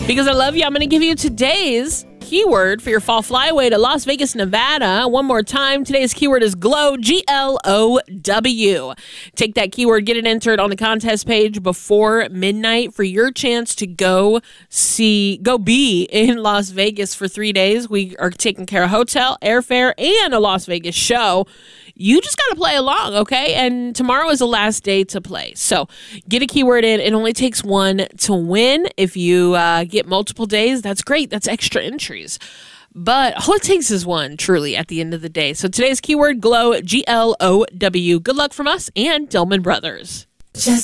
Because I love you, I'm going to give you today's keyword for your fall flyaway to Las Vegas, Nevada. One more time, today's keyword is GLOW, G-L-O-W. Take that keyword, get it entered on the contest page before midnight for your chance to go be in Las Vegas for 3 days. We are taking care of hotel, airfare, and a Las Vegas show. You just got to play along, okay? And tomorrow is the last day to play. So get a keyword in. It only takes one to win. If you get multiple days, that's great. That's extra entries. But all it takes is one, truly, at the end of the day. So today's keyword, GLOW, G-L-O-W. Good luck from us and Dillman Brothers.